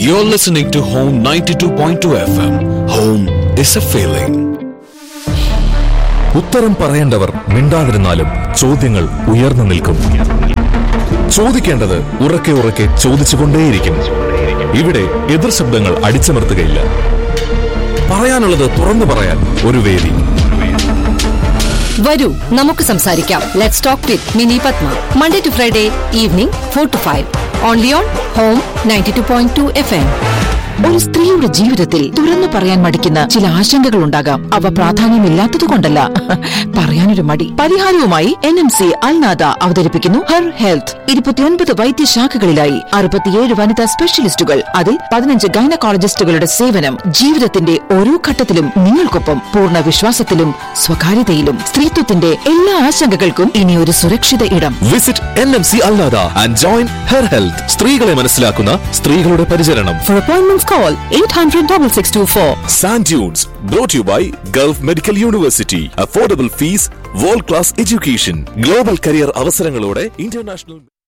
You're listening to Home 92.2 FM. Home is a feeling. ഉത്തരം പറയേണ്ടവർ മിണ്ടാതിരുന്നാലും ചോദ്യങ്ങൾ ഉയർന്നു നിൽക്കും. ചോദിക്കേണ്ടത് ഉറക്കെ ഉറക്കെ ചോദിച്ചുകൊണ്ടേയിരിക്കും. ഇവിടെ എതിർ ശബ്ദങ്ങൾ അടിച്ചമർത്തുകയില്ല. പറയാനുള്ളത് തുറന്നു പറയാൻ ഒരു വേദി. വരൂ, നമുക്ക് സംസാരിക്കാം. Let's talk with mini Padma. Monday to Friday evening 4 to 5. Only on home 92.2 FM. ഒരു സ്ത്രീയുടെ ജീവിതത്തിൽ തുറന്നു പറയാൻ മടിക്കുന്ന ചില ആശങ്കകൾ ഉണ്ടാകാം. അവ പ്രാധാന്യമില്ലാത്തതുകൊണ്ടല്ല, പറയാനൊരു മടി. പരിഹാരവുമായി NMC അൽനാദ അവതരിപ്പിക്കുന്നു ഹെർ ഹെൽത്ത്. 29 വൈദ്യശാഖകളിലായി 67 വനിതാ സ്പെഷ്യലിസ്റ്റുകൾ, അതിൽ 15 ഗൈനക്കോളജിസ്റ്റുകളുടെ സേവനം. ജീവിതത്തിന്റെ ഓരോ ഘട്ടത്തിലും നിങ്ങൾക്കൊപ്പം, പൂർണ്ണ വിശ്വാസത്തിലും സ്വകാര്യതയിലും. സ്ത്രീത്വത്തിന്റെ എല്ലാ ആശങ്കകൾക്കും ഇനി ഒരു സുരക്ഷിത ഇടം. Visit NMC Al Nahda and join her health. സ്ത്രീകളെ മനസ്സിലാക്കുന്ന സ്ത്രീകളുടെ പരിചരണം. For appointments call 800-6624. Sand Dunes, brought to you by Gulf Medical University. Affordable fees, world class education, global career അവസരങ്ങളോടെ international